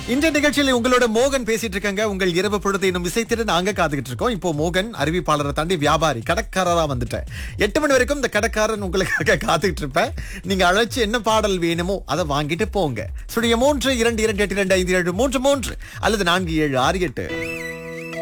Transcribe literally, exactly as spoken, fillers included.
இந்த நிகழ்ச்சியில் உங்களோட மோகன் பேசிட்டு இருக்காங்க. உங்கள் இரவு பொழுது இன்னும் விசைத்திட்டு நாங்க காத்துக்கிட்டு இருக்கோம். இப்போ மோகன் அறிவிப்பாளரை தாண்டி வியாபாரி கடற்காரரா வந்துட்டேன். எட்டு மணி வரைக்கும் இந்த கடற்காரன் உங்களுக்காக காத்துக்கிட்டு இருப்பேன். நீங்க அழைச்சு என்ன பாடல் வேணுமோ அதை வாங்கிட்டு போங்க. சுடைய மூன்று இரண்டு இரண்டு எட்டு இரண்டு ஐந்து ஏழு மூன்று மூன்று அல்லது நான்கு ஏழு ஆறு எட்டு.